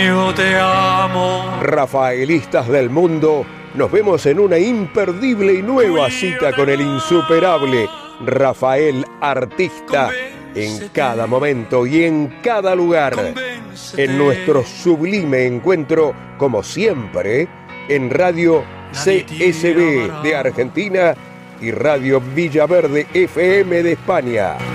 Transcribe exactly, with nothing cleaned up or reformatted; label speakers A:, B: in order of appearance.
A: Yo te amo.
B: Rafaelistas del mundo, nos vemos en una imperdible y nueva cita con el insuperable Rafael Artista, en cada momento y en cada lugar, en nuestro sublime encuentro, como siempre, en Radio C S B de Argentina y Radio Villaverde F M de España.